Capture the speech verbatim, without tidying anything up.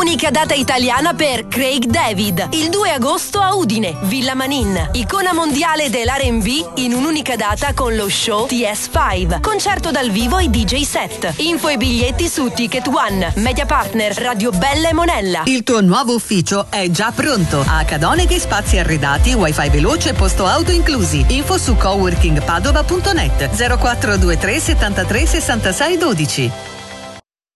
Unica data italiana per Craig David. Il due agosto a Udine, Villa Manin. Icona mondiale dell'R and B in un'unica data con lo show T S cinque. Concerto dal vivo e D J set. Info e biglietti su Ticket One. Media partner Radio Bella e Monella. Il tuo nuovo ufficio è già pronto. A Cadoneghi spazi arredati, wifi veloce e posto auto inclusi. Info su coworking padova punto net. zero quattro due tre settantatré sessantasei dodici.